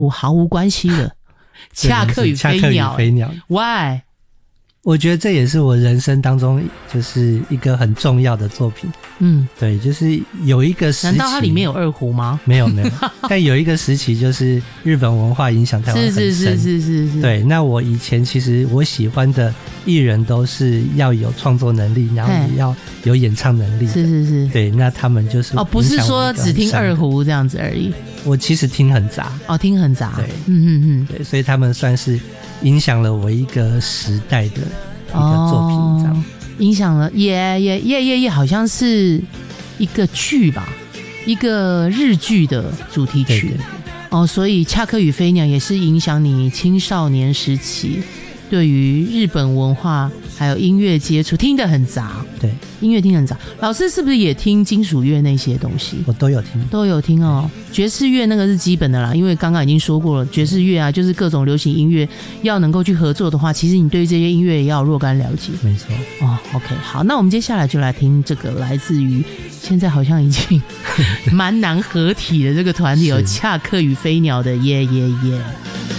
毫无关系的恰克与飞鸟。Why？ 我觉得这也是我人生当中就是一个很重要的作品。对，就是有一个时期，难道它里面有二胡吗？ 没有但有一个时期就是日本文化影响台湾很深。是。对，那我以前其实我喜欢的艺人都是要有创作能力，然后也要有演唱能力。 是。 对，那他们就是不是说只听二胡这样子而已。 我其实听很杂。 听很杂。 对，对，所以他们算是影响了我一个时代的一个作品，这样。 影响了耶，好像是一个剧吧，一个日剧的主题曲。对。所以恰克与飞鸟也是影响你青少年时期对于日本文化还有音乐接触，听得很杂。 对， 音乐听很杂。老师是不是也听金属乐那些东西？ 我都有听哦。爵士乐那个是基本的啦，因为刚刚已经说过了，爵士乐啊，就是各种流行音乐要能够去合作的话，其实你对这些音乐也要有若干了解。 没错。 OK， 好，那我们接下来就来听这个来自于现在好像已经蛮难合体的这个团体，有恰克与飞鸟的耶耶耶。